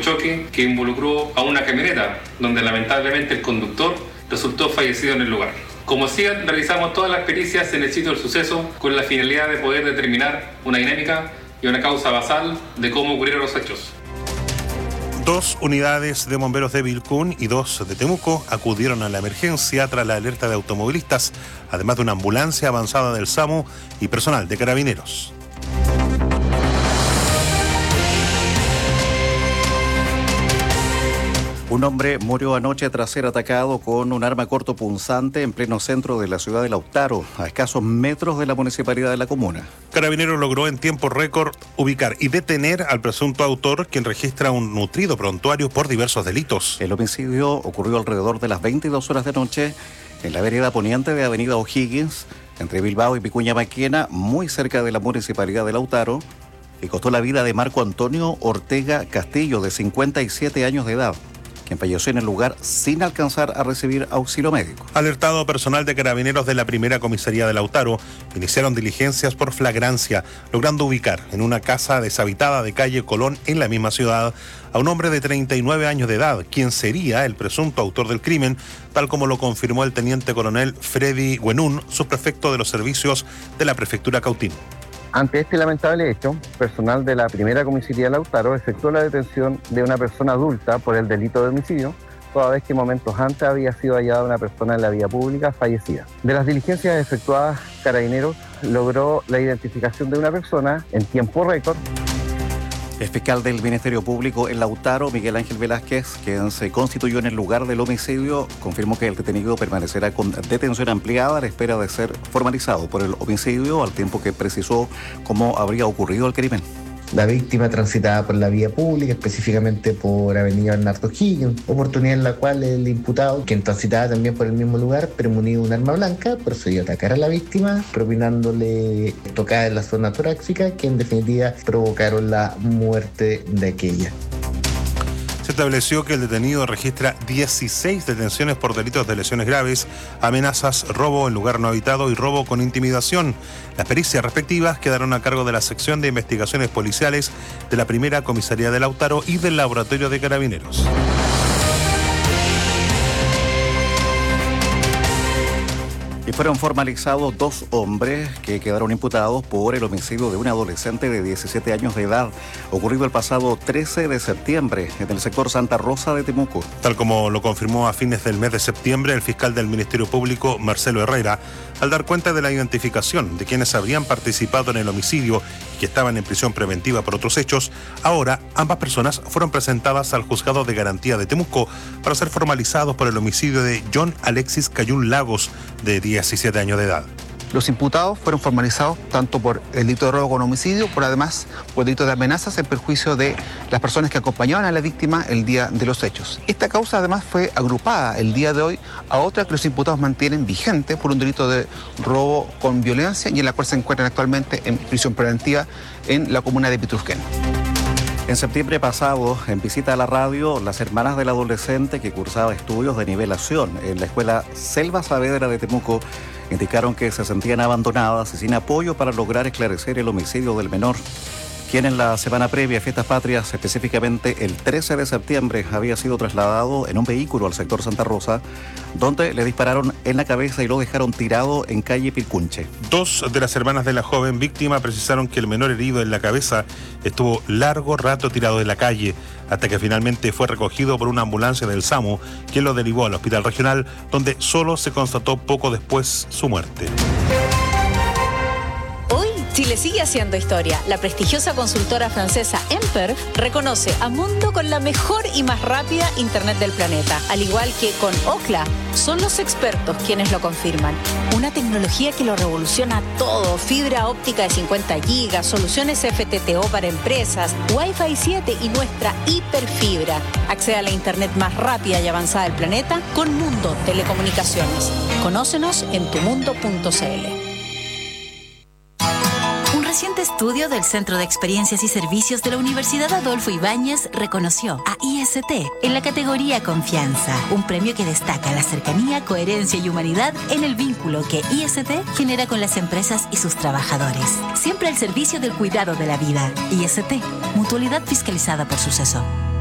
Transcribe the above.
choque que involucró a una camioneta, donde lamentablemente el conductor resultó fallecido en el lugar. Como CIAT, realizamos todas las pericias en el sitio del suceso con la finalidad de poder determinar una dinámica y una causa basal de cómo ocurrieron los hechos. 2 unidades de bomberos de Vilcún y 2 de Temuco acudieron a la emergencia tras la alerta de automovilistas, además de una ambulancia avanzada del SAMU y personal de Carabineros. Un hombre murió anoche tras ser atacado con un arma cortopunzante en pleno centro de la ciudad de Lautaro, a escasos metros de la municipalidad de la comuna. Carabineros logró en tiempo récord ubicar y detener al presunto autor, quien registra un nutrido prontuario por diversos delitos. El homicidio ocurrió alrededor de las 22 horas de noche en la vereda poniente de Avenida O'Higgins, entre Bilbao y Vicuña Maquena, muy cerca de la municipalidad de Lautaro, y costó la vida de Marco Antonio Ortega Castillo, de 57 años de edad, quien falleció en el lugar sin alcanzar a recibir auxilio médico. Alertado personal de Carabineros de la primera comisaría de Lautaro, iniciaron diligencias por flagrancia, logrando ubicar en una casa deshabitada de calle Colón en la misma ciudad a un hombre de 39 años de edad, quien sería el presunto autor del crimen, tal como lo confirmó el teniente coronel Freddy Guenún, subprefecto de los servicios de la prefectura Cautín. Ante este lamentable hecho, personal de la primera comisaría de Lautaro efectuó la detención de una persona adulta por el delito de homicidio, toda vez que momentos antes había sido hallada una persona en la vía pública fallecida. De las diligencias efectuadas, Carabineros logró la identificación de una persona en tiempo récord. El fiscal del Ministerio Público en Lautaro, Miguel Ángel Velázquez, quien se constituyó en el lugar del homicidio, confirmó que el detenido permanecerá con detención ampliada a la espera de ser formalizado por el homicidio, al tiempo que precisó cómo habría ocurrido el crimen. La víctima transitaba por la vía pública, específicamente por Avenida Bernardo Higgins, oportunidad en la cual el imputado, quien transitaba también por el mismo lugar, premunido de un arma blanca, procedió a atacar a la víctima, propinándole tocadas en la zona torácica, que en definitiva provocaron la muerte de aquella. Se estableció que el detenido registra 16 detenciones por delitos de lesiones graves, amenazas, robo en lugar no habitado y robo con intimidación. Las pericias respectivas quedaron a cargo de la sección de investigaciones policiales de la primera comisaría de Lautaro y del laboratorio de Carabineros. Y fueron formalizados 2 hombres que quedaron imputados por el homicidio de un adolescente de 17 años de edad, ocurrido el pasado 13 de septiembre en el sector Santa Rosa de Temuco. Tal como lo confirmó a fines del mes de septiembre el fiscal del Ministerio Público, Marcelo Herrera, al dar cuenta de la identificación de quienes habrían participado en el homicidio y que estaban en prisión preventiva por otros hechos, ahora ambas personas fueron presentadas al Juzgado de Garantía de Temuco para ser formalizados por el homicidio de John Alexis Cayún Lagos, de 17 años de edad. Los imputados fueron formalizados tanto por el delito de robo con homicidio, por además por el delito de amenazas en perjuicio de las personas que acompañaban a la víctima el día de los hechos. Esta causa además fue agrupada el día de hoy a otra que los imputados mantienen vigente por un delito de robo con violencia y en la cual se encuentran actualmente en prisión preventiva en la comuna de Pitrufquén. En septiembre pasado, en visita a la radio, las hermanas del adolescente que cursaba estudios de nivelación en la escuela Selva Saavedra de Temuco indicaron que se sentían abandonadas y sin apoyo para lograr esclarecer el homicidio del menor, quien en la semana previa a Fiestas Patrias, específicamente el 13 de septiembre, había sido trasladado en un vehículo al sector Santa Rosa, donde le dispararon en la cabeza y lo dejaron tirado en calle Pilcunche. 2 de las hermanas de la joven víctima precisaron que el menor herido en la cabeza estuvo largo rato tirado en la calle, hasta que finalmente fue recogido por una ambulancia del SAMU, quien lo derivó al hospital regional, donde solo se constató poco después su muerte. Chile sigue haciendo historia. La prestigiosa consultora francesa Emper reconoce a Mundo con la mejor y más rápida internet del planeta. Al igual que con Ookla, son los expertos quienes lo confirman. Una tecnología que lo revoluciona todo. Fibra óptica de 50 gigas, soluciones FTTO para empresas, Wi-Fi 7 y nuestra hiperfibra. Accede a la internet más rápida y avanzada del planeta con Mundo Telecomunicaciones. Conócenos en tumundo.cl. Un reciente estudio del Centro de Experiencias y Servicios de la Universidad Adolfo Ibáñez reconoció a IST en la categoría Confianza, un premio que destaca la cercanía, coherencia y humanidad en el vínculo que IST genera con las empresas y sus trabajadores. Siempre al servicio del cuidado de la vida. IST, mutualidad fiscalizada por Suceso.